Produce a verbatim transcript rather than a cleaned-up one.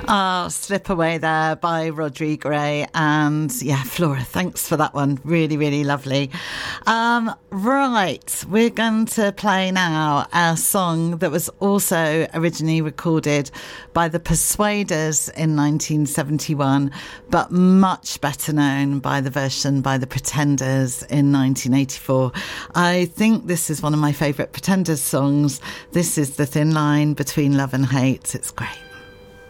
Oh, Slip Away there by Rodrigo Gray. And yeah, Flora, thanks for that one. Really, really lovely. Um, right, we're going to play now a song that was also originally recorded by the Persuaders in nineteen seventy-one, but much better known by the version by the Pretenders in nineteen eighty-four. I think this is one of my favourite Pretenders songs. This is The Thin Line Between Love and Hate. It's great.